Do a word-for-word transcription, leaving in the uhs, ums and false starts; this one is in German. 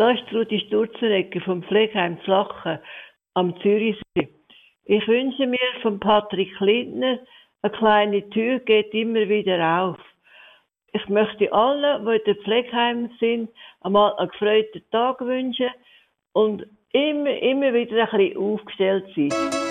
Da ist Rudi Sturzenegger vom Pflegeheim Flachen am Zürichsee. Ich wünsche mir von Patrick Lindner, eine kleine Tür geht immer wieder auf. Ich möchte allen, die in den Pflegeheimen sind, einmal einen gefreuten Tag wünschen und immer, immer wieder ein bisschen aufgestellt sein.